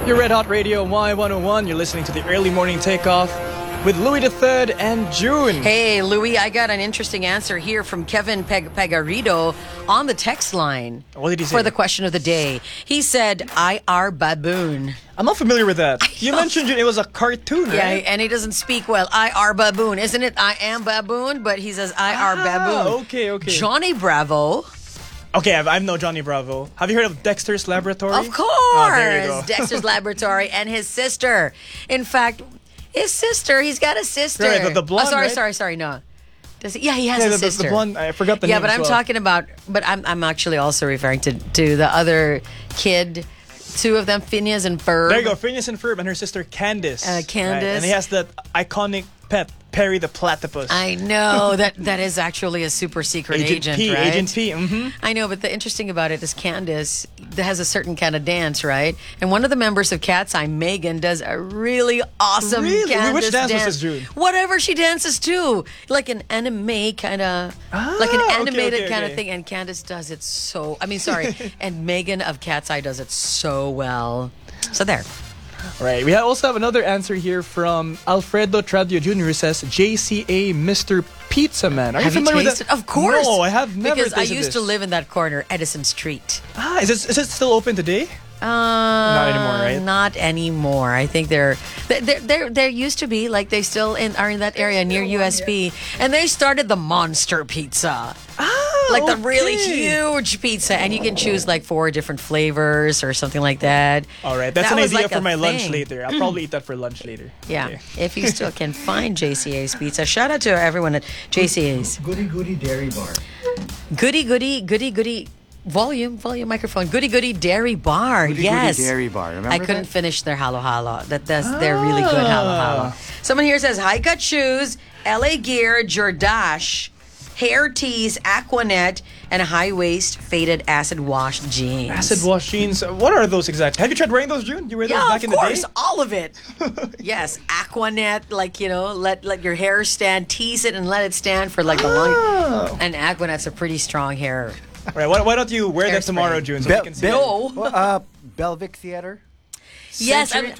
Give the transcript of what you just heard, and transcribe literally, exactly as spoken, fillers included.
Your Red Hot Radio Y one oh one. You're listening to the Early Morning Takeoff with Louis the Third and June. Hey, Louis, I got an interesting answer here from Kevin Peg- Pegarido on the text line. What did he say? For the question of the day. He said, I are baboon. I'm not familiar with that. You mentioned it was a cartoon, right? Yeah, and he doesn't speak well. I are baboon. Isn't it I am baboon? But he says, I are Ah, baboon. okay, okay. Johnny Bravo. Okay, I know Johnny Bravo. Have you heard of Dexter's Laboratory? Of course. Oh, there you go. Dexter's Laboratory and his sister. In fact, his sister, he's got a sister. Right, the- the blonde, Oh, sorry, right? sorry, sorry, no. Does he? Yeah, he has Yeah, a the, the, sister. the blonde, I forgot the yeah, name but as I'm well. talking about, but I'm I'm actually also referring to, to the other kid, two of them, Phineas and Ferb. There you go, Phineas and Ferb and her sister Candace. Uh, Candace. Right, and he has that iconic pet, Perry the Platypus. I know that that is actually a super secret Agent agent, P, right? Agent P, mm-hmm. I know, but the interesting about it is Candace has a certain kind of dance, right? And one of the members of Cat's Eye, Megan, does a really awesome Really? Candace Which dance was dance. this, June? Whatever she dances to, like an anime kind of, Ah, like an okay, animated okay, kind of okay. thing. And Candace does it so. I mean, sorry, and Megan of Cat's Eye does it so well. So there. Right. We ha- also have another answer here from Alfredo Tradio Junior who says J C A Mister Pizza Man. Are Have you you familiar tasted? with that? Of course. No, I have never Because I tasted used this. to live in that corner, Edison Street. Ah, is it, is it still open today? Uh, Not anymore, right? Not anymore. I think they're there. There, there used to be like they still in, are in that area near U S P, and they started the Monster Pizza, Ah, like the really okay. huge pizza, and you can choose like four different flavors or something like that. All right, that's That an was idea like for a my lunch thing. later. I'll probably eat that for lunch later. Yeah, Okay. if you still can find J C A's Pizza, shout out to everyone at J C A's. Goody Goody Dairy Bar. Goody, goody, goody, goody. Volume, volume, microphone. Goody, goody, dairy bar. Goody yes. Goody Dairy Bar. Remember I couldn't that? finish their halo halo. That that's they're really good halo halo. Someone here says high cut shoes, L A Gear, Jordache, hair tees, Aquanet, and high waist faded acid wash jeans. Acid wash jeans. What are those exactly? Have you tried wearing those, June? You wear those Yeah, back of in the course, day? all of it. Yes, Aquanet, like you know, let let your hair stand, tease it, and let it stand for like the long. Oh. And Aquanet's a pretty strong hair. All right, why, why don't you wear that Hairspray. tomorrow, June, so Be- we can see Be- it? No. Well, uh, Belvic Theater. Yes, Century I'm-